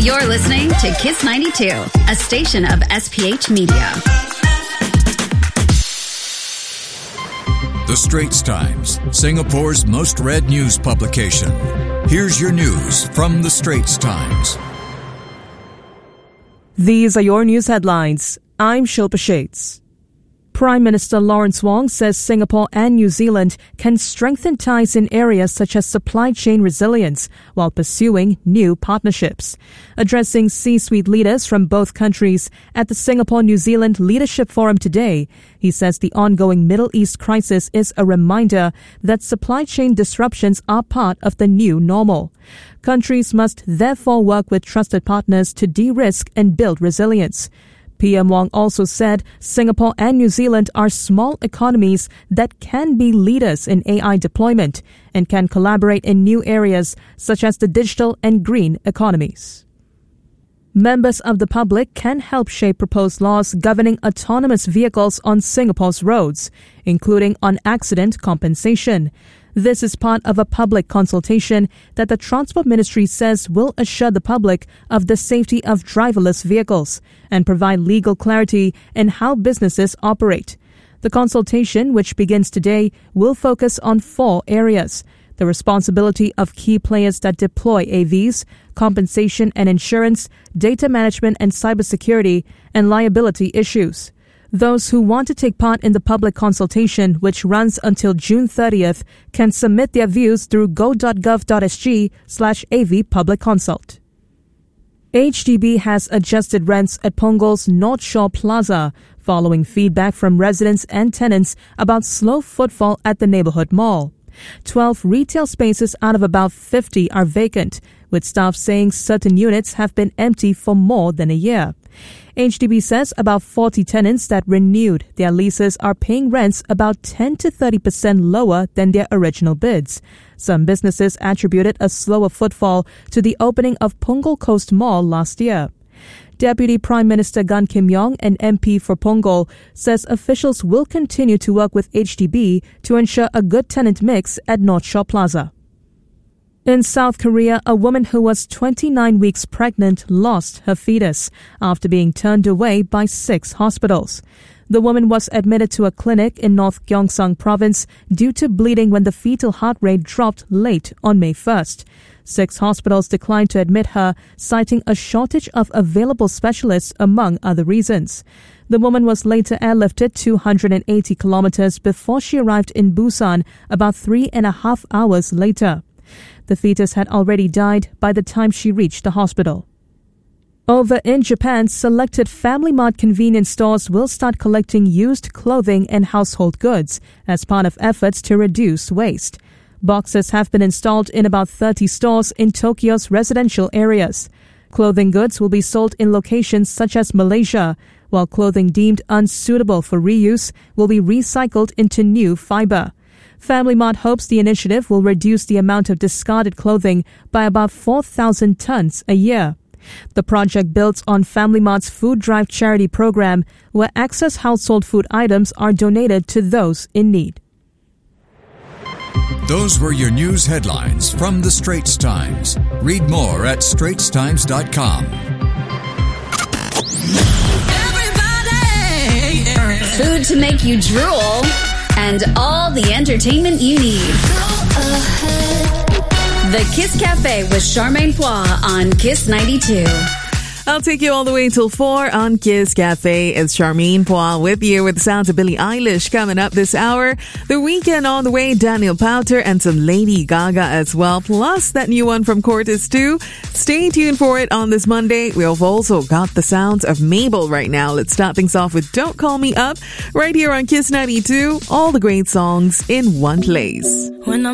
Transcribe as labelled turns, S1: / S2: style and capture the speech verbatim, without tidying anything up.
S1: You're listening to Kiss ninety-two, a station of S P H Media.
S2: The Straits Times, Singapore's most read news publication. Here's your news from The Straits Times.
S3: These are your news headlines. I'm Shilpa Shades. Prime Minister Lawrence Wong says Singapore and New Zealand can strengthen ties in areas such as supply chain resilience while pursuing new partnerships. Addressing C-suite leaders from both countries at the Singapore-New Zealand Leadership Forum today, he says the ongoing Middle East crisis is a reminder that supply chain disruptions are part of the new normal. Countries must therefore work with trusted partners to de-risk and build resilience. P M Wong also said Singapore and New Zealand are small economies that can be leaders in A I deployment and can collaborate in new areas such as the digital and green economies. Members of the public can help shape proposed laws governing autonomous vehicles on Singapore's roads, including on accident compensation. This is part of a public consultation that the Transport Ministry says will assure the public of the safety of driverless vehicles and provide legal clarity in how businesses operate. The consultation, which begins today, will focus on four areas: the responsibility of key players that deploy A Vs, compensation and insurance, data management and cybersecurity, and liability issues. Those who want to take part in the public consultation, which runs until June thirtieth, can submit their views through go.gov.sg slash AV Public Consult. H D B has adjusted rents at Punggol's North Shore Plaza following feedback from residents and tenants about slow footfall at the neighborhood mall. Twelve retail spaces out of about fifty are vacant, with staff saying certain units have been empty for more than a year. H D B says about forty tenants that renewed their leases are paying rents about ten to thirty percent lower than their original bids. Some businesses attributed a slower footfall to the opening of Punggol Coast Mall last year. Deputy Prime Minister Gan Kim Yong, an M P for Punggol, says officials will continue to work with H D B to ensure a good tenant mix at North Shore Plaza. In South Korea, a woman who was twenty-nine weeks pregnant lost her fetus after being turned away by six hospitals. The woman was admitted to a clinic in North Gyeongsang Province due to bleeding when the fetal heart rate dropped late on May first. Six hospitals declined to admit her, citing a shortage of available specialists among other reasons. The woman was later airlifted two hundred eighty kilometers before she arrived in Busan about three and a half hours later. The fetus had already died by the time she reached the hospital. Over in Japan, selected Family Mart convenience stores will start collecting used clothing and household goods as part of efforts to reduce waste. Boxes have been installed in about thirty stores in Tokyo's residential areas. Clothing goods will be sold in locations such as Malaysia, while clothing deemed unsuitable for reuse will be recycled into new fiber. Family Mart hopes the initiative will reduce the amount of discarded clothing by about four thousand tons a year. The project builds on Family Mart's Food Drive charity program, where excess household food items are donated to those in need.
S2: Those were your news headlines from The Straits Times. Read more at straits times dot com.
S1: Food to make you drool, and all the entertainment you need. The Kiss Cafe with Charmaine Pois on Kiss ninety-two.
S4: I'll take you all the way till four on Kiss Cafe. It's Charmaine Pois with you with the sounds of Billie Eilish coming up this hour. The Weekend on the way, Daniel Powter, and some Lady Gaga as well. Plus that new one from Cortez too. Stay tuned for it on this Monday. We've also got the sounds of Mabel right now. Let's start things off with Don't Call Me Up right here on Kiss ninety-two. All the great songs in one place.
S5: When I'm